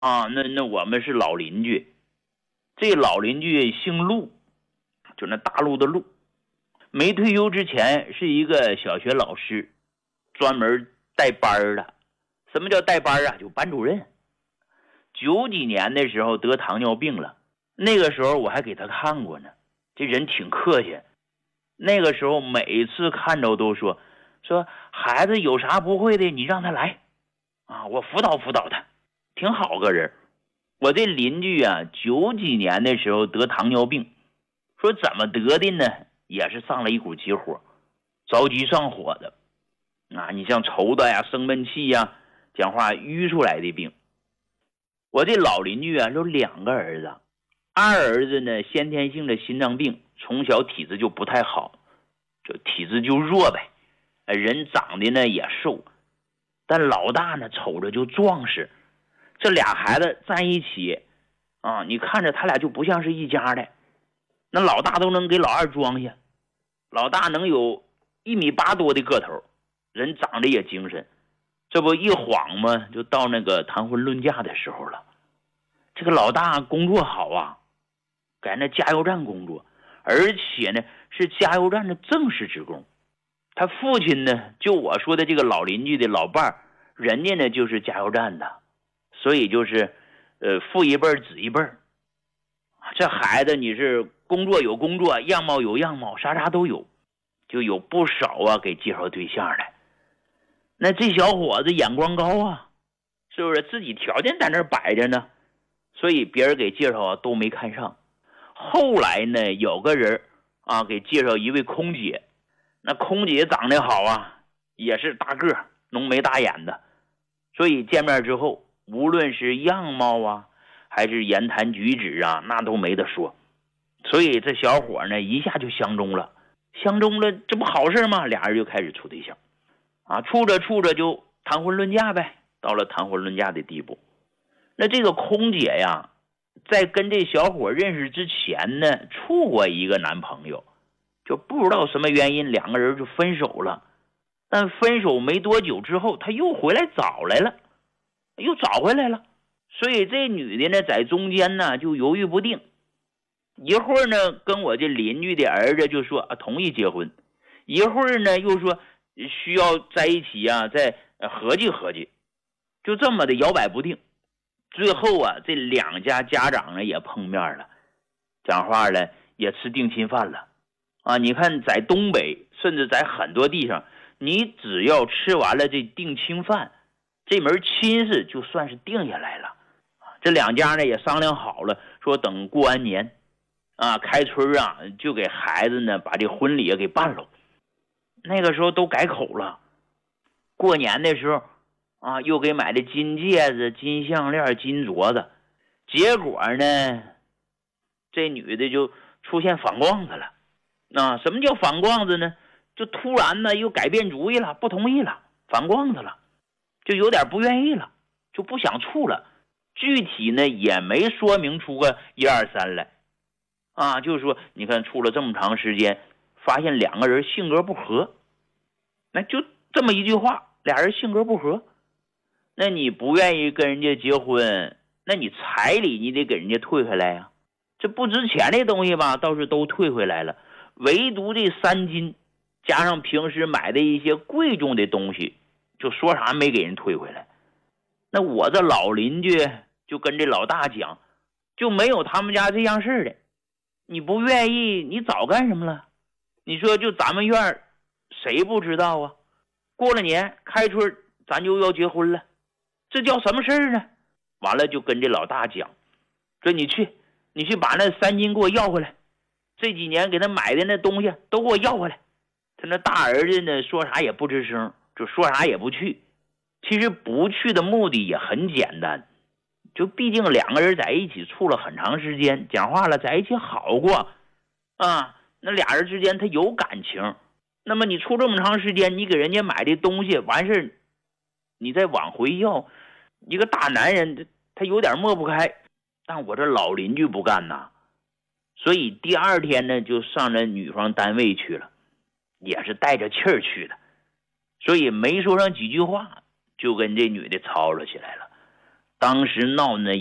啊，那我们是老邻居，这老邻居姓陆，就那大陆的陆。没退休之前是一个小学老师，专门带班的。什么叫带班啊？就班主任。90几年的时候得糖尿病了，那个时候我还给他看过呢，这人挺客气。那个时候每次看着都说孩子有啥不会的你让他来啊，我辅导辅导他，挺好个人。我这邻居啊，90几年的时候得糖尿病，说怎么得的呢？也是上了一股急火，着急上火的啊！你像抽的呀、生闷气呀、讲话淤出来的病。我这老邻居啊，有2个儿子，二儿子呢先天性的心脏病，从小体质就不太好，就体质就弱呗，人长得呢也瘦，但老大呢瞅着就壮实。这俩孩子在一起啊，你看着他俩就不像是一家的。那老大都能给老二装下，老大能有1.8米多的个头，人长得也精神。这不一晃嘛，就到那个谈婚论嫁的时候了。这个老大工作好啊，在那加油站工作，而且呢是加油站的正式职工。他父亲呢，就我说的这个老邻居的老伴儿，人家呢就是加油站的，所以就是父一辈儿子一辈儿。这孩子你是工作有工作，样貌有样貌，啥都有，就有不少啊给介绍对象的。那这小伙子眼光高啊，是不是自己条件在那儿摆着呢？所以别人给介绍啊都没看上。后来呢，有个人啊给介绍一位空姐，那空姐长得好啊，也是大个儿，浓眉大眼的，所以见面之后，无论是样貌啊，还是言谈举止啊，那都没得说。所以这小伙呢，一下就相中了，这不好事吗？俩人就开始处对象啊，处着就谈婚论嫁呗，到了谈婚论嫁的地步。那这个空姐呀，在跟这小伙认识之前呢，处过一个男朋友，就不知道什么原因2个人就分手了。但分手没多久之后，他又回来找来了，又找回来了。所以这女的呢，在中间呢就犹豫不定，一会儿呢跟我这邻居的儿子就说同意结婚，一会儿呢又说需要在一起啊，再合计合计，就这么的摇摆不定。最后啊，这2家家长呢也碰面了，讲话了也吃定亲饭了啊！你看在东北，甚至在很多地方，你只要吃完了这定亲饭，这门亲事就算是定下来了。这2家呢也商量好了，说等过完年啊，开春啊，就给孩子呢把这婚礼给办了。那个时候都改口了，过年的时候啊，又给买的金戒指、金项链、金镯子。结果呢，这女的就出现反光子了。什么叫反光子呢？就突然呢又改变主意了，不同意了，反光子了，就有点不愿意了，就不想处了。具体呢也没说明出个1、2、3来啊，就是说你看处了这么长时间，发现2个人性格不合，那就这么一句话，俩人性格不合。那你不愿意跟人家结婚，那你彩礼你得给人家退回来呀。这不值钱的东西吧，倒是都退回来了，唯独这3金加上平时买的一些贵重的东西，就说啥没给人退回来。那我这老邻居就跟这老大讲，就没有他们家这样事的。你不愿意，你早干什么了？你说就咱们院谁不知道啊？过了年开春咱就要结婚了，这叫什么事儿呢？完了就跟这老大讲，说你去把那3金给我要回来，这几年给他买的那东西都给我要回来。他那大儿子呢说啥也不吱声，就说啥也不去。其实不去的目的也很简单，就毕竟2个人在一起处了很长时间，讲话了在一起好过啊，那俩人之间他有感情。那么你处这么长时间，你给人家买的东西完事你再往回要，一个大男人他有点抹不开。但我这老邻居不干呐，所以第2天呢就上那女方单位去了，也是带着气儿去的，所以没说上几句话就跟这女的吵吵起来了。 当时闹那